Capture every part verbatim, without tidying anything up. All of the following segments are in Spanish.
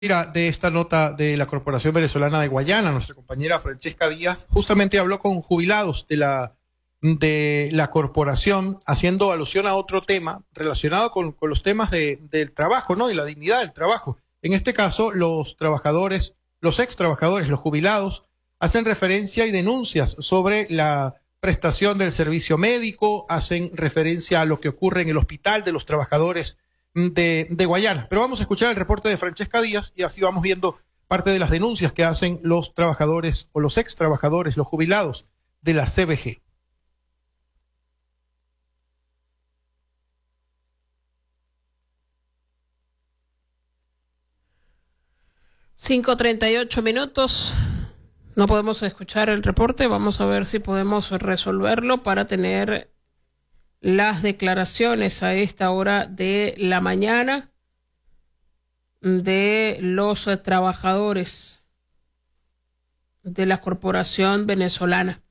Mira, de esta nota de la Corporación Venezolana de Guayana, nuestra compañera Francesca Díaz justamente habló con jubilados de la, de la corporación, haciendo alusión a otro tema relacionado con, con los temas de, del trabajo, ¿no? Y la dignidad del trabajo. En este caso, los trabajadores, los ex trabajadores, los jubilados, hacen referencia y denuncias sobre la prestación del servicio médico, hacen referencia a lo que ocurre en el hospital de los trabajadores De, de Guayana. Pero vamos a escuchar el reporte de Francesca Díaz y así vamos viendo parte de las denuncias que hacen los trabajadores o los ex trabajadores, los jubilados de la C B G. cinco treinta y ocho minutos. No podemos escuchar el reporte. Vamos a ver si podemos resolverlo para tener las declaraciones a esta hora de la mañana de los trabajadores de la Corporación Venezolana.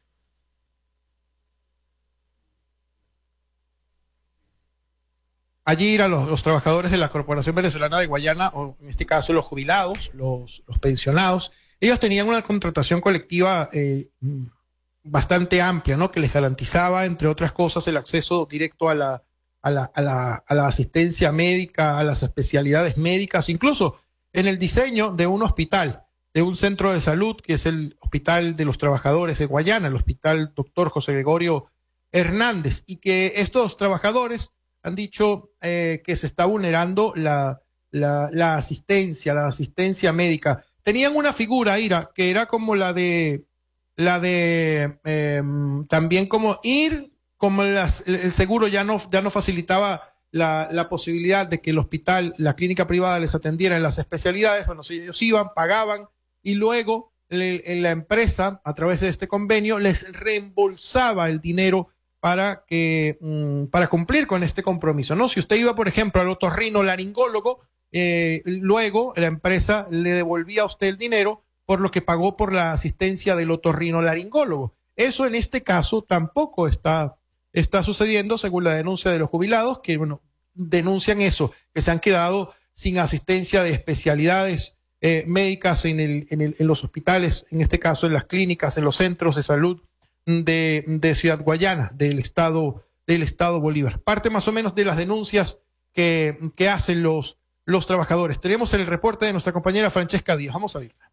Allí a los, los trabajadores de la Corporación Venezolana de Guayana, o en este caso los jubilados, los, los pensionados, ellos tenían una contratación colectiva eh, bastante amplia, ¿no? Que les garantizaba, entre otras cosas, el acceso directo a la, a la, a la, a la asistencia médica, a las especialidades médicas, incluso en el diseño de un hospital, de un centro de salud, que es el Hospital de los Trabajadores de Guayana, el Hospital Doctor José Gregorio Hernández, y que estos trabajadores han dicho eh, que se está vulnerando la, la, la asistencia, la asistencia médica. Tenían una figura, Ira, que era como la de la de eh, también como ir, como las, el seguro ya no, ya no facilitaba la, la posibilidad de que el hospital, la clínica privada les atendiera en las especialidades. Bueno, si ellos iban, pagaban y luego le, la empresa, a través de este convenio, les reembolsaba el dinero para que mm, para cumplir con este compromiso, ¿no? Si usted iba, por ejemplo, al otorrinolaringólogo, eh, luego la empresa le devolvía a usted el dinero por lo que pagó por la asistencia del otorrinolaringólogo. Eso en este caso tampoco está, está sucediendo, según la denuncia de los jubilados, que bueno, denuncian eso, que se han quedado sin asistencia de especialidades eh, médicas en, el, en, el, en los hospitales, en este caso en las clínicas, en los centros de salud de, de Ciudad Guayana, del estado, del estado Bolívar. Parte más o menos de las denuncias que, que hacen los, los trabajadores. Tenemos el reporte de nuestra compañera Francesca Díaz. Vamos a verla.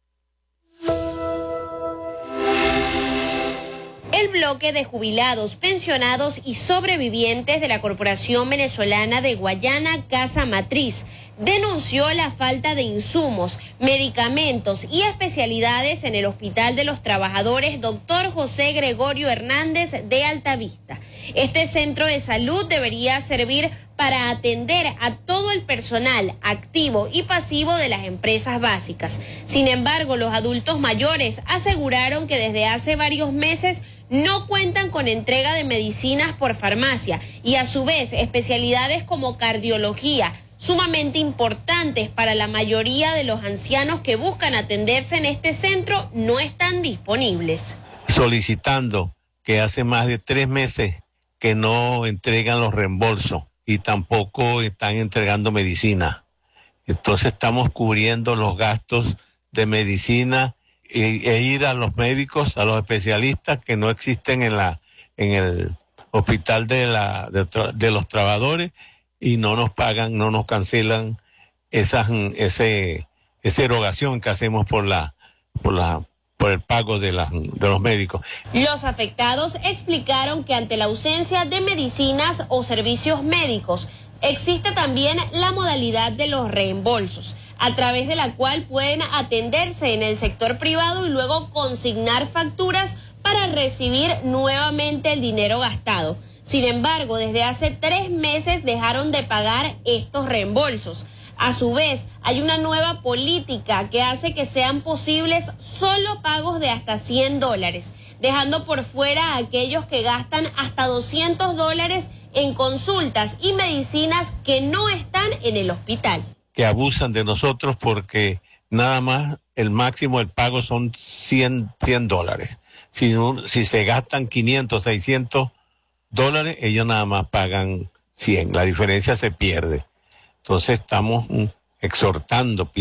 El bloque de jubilados, pensionados y sobrevivientes de la Corporación Venezolana de Guayana, Casa Matriz, denunció la falta de insumos, medicamentos y especialidades en el Hospital de los Trabajadores Doctor José Gregorio Hernández de Altavista. Este centro de salud debería servir para atender a todo el personal activo y pasivo de las empresas básicas. Sin embargo, los adultos mayores aseguraron que desde hace varios meses no cuentan con entrega de medicinas por farmacia y a su vez especialidades como cardiología, sumamente importantes para la mayoría de los ancianos que buscan atenderse en este centro, no están disponibles. Solicitando que hace más de tres meses que no entregan los reembolsos y tampoco están entregando medicina. Entonces estamos cubriendo los gastos de medicina e, e ir a los médicos, a los especialistas que no existen en la en el hospital de la de, de los trabajadores, y no nos pagan, no nos cancelan esas ese esa erogación que hacemos por la por la por el pago de, la, de los médicos. Los afectados explicaron que ante la ausencia de medicinas o servicios médicos, existe también la modalidad de los reembolsos, a través de la cual pueden atenderse en el sector privado y luego consignar facturas para recibir nuevamente el dinero gastado. Sin embargo, desde hace tres meses dejaron de pagar estos reembolsos. A su vez, hay una nueva política que hace que sean posibles solo pagos de hasta cien dólares, dejando por fuera a aquellos que gastan hasta doscientos dólares en consultas y medicinas que no están en el hospital. Que abusan de nosotros porque nada más el máximo del pago son cien dólares. Si, si se gastan quinientos, seiscientos dólares, ellos nada más pagan cien. La diferencia se pierde. Entonces estamos exhortando,